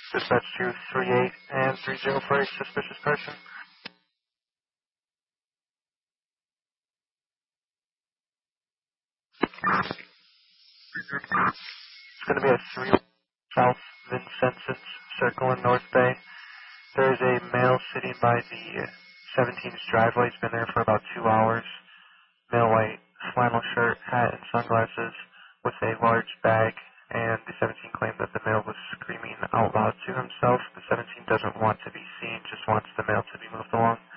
Dispatch 238 and 30 for a suspicious person. It's going to be at 3 South Vincennes Circle in North Bay. There is a male sitting by the 17's driveway. He's been there for about 2 hours. Male white flannel shirt, hat, and sunglasses with a large bag. And the 17 claimed that the male was screaming out loud to himself. The 17 doesn't want to be seen, just wants the male to be moved along.